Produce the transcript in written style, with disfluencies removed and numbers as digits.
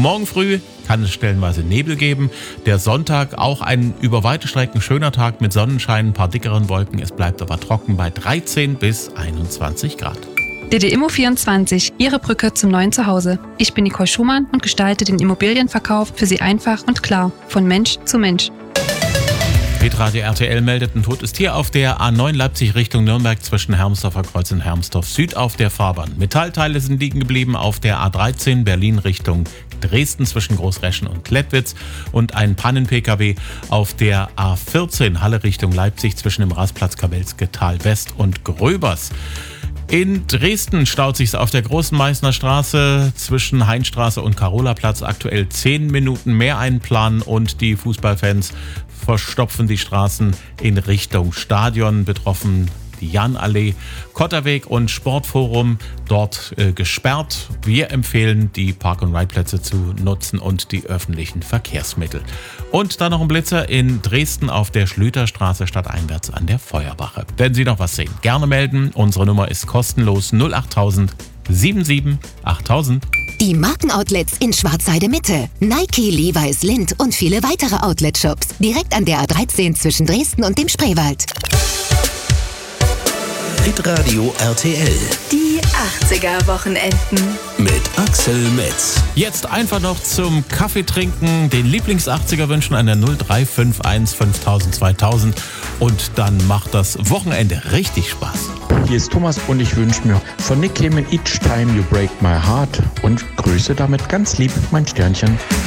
Morgen früh kann es stellenweise Nebel geben. Der Sonntag auch ein über weite Strecken schöner Tag mit Sonnenschein, ein paar dickeren Wolken. Es bleibt aber trocken bei 13 bis 21 Grad. DD Immo24, Ihre Brücke zum neuen Zuhause. Ich bin Nicole Schumann und gestalte den Immobilienverkauf für Sie einfach und klar, von Mensch zu Mensch. Hitradio RTL meldet, ein Tod ist hier auf der A9 Leipzig Richtung Nürnberg zwischen Hermsdorfer Kreuz und Hermsdorf Süd auf der Fahrbahn. Metallteile sind liegen geblieben auf der A13 Berlin Richtung Dresden zwischen Großreschen und Klettwitz und ein Pannen-PKW auf der A14 Halle Richtung Leipzig zwischen dem Rastplatz Kabelske Tal West und Gröbers. In Dresden staut sich auf der Großen Meißner Straße zwischen Heinstraße und Karolaplatz aktuell 10 Minuten mehr einplanen und die Fußballfans verstopfen die Straßen in Richtung Stadion. Betroffen die Janallee, Kotterweg und Sportforum dort gesperrt. Wir empfehlen, die Park-and-Ride-Plätze zu nutzen und die öffentlichen Verkehrsmittel. Und dann noch ein Blitzer in Dresden auf der Schlüterstraße stadteinwärts an der Feuerwache. Wenn Sie noch was sehen, gerne melden. Unsere Nummer ist kostenlos 08000 77 8000. Die Markenoutlets in Schwarzheide Mitte. Nike, Levi's, Lindt und viele weitere Outlet-Shops. Direkt an der A13 zwischen Dresden und dem Spreewald. Hitradio RTL. Die 80er-Wochenenden. Mit Axel Metz. Jetzt einfach noch zum Kaffee trinken, den Lieblings-80er wünschen an der 0351 5000 2000 und dann macht das Wochenende richtig Spaß. Hier ist Thomas und ich wünsche mir von Nick Cayman Each Time You Break My Heart und grüße damit ganz lieb mein Sternchen.